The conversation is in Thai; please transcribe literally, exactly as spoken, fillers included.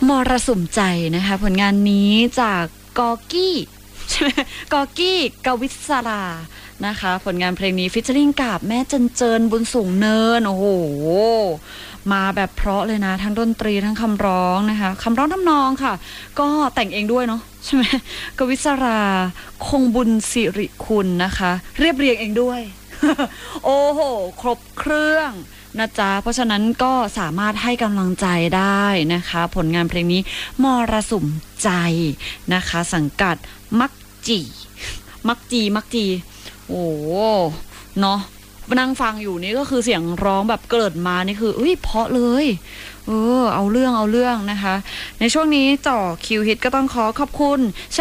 มรสุมใจนะคะผลงานนี้จากกอกี้ใช่ไหมกอกี้กวิศรานะคะผลงานเพลงนี้ฟิชเชอริงกับแม่เจนเจินบุญสูงเนินโอ้โหมาแบบเพราะเลยนะทั้งดนตรีทั้งคำร้องนะคะคำร้องทำนองค่ะก็แต่งเองด้วยเนาะใช่ไหมกวิศราคงบุญสิริคุณนะคะเรียบเรียงเองด้วย โอ้โหครบเครื่องนะจ๊ะเพราะฉะนั้นก็สามารถให้กำลังใจได้นะคะผลงานเพลงนี้มรสุมใจนะคะสังกัดมักจีมักจีมักจีโอ้เนาะนั่งฟังอยู่นี่ก็คือเสียงร้องแบบเกิดมานี่คืออุ้ยเพราะเลยเออเอาเรื่องเอาเรื่องนะคะในช่วงนี้จ่อคิวฮิตก็ต้องขอขอบคุณ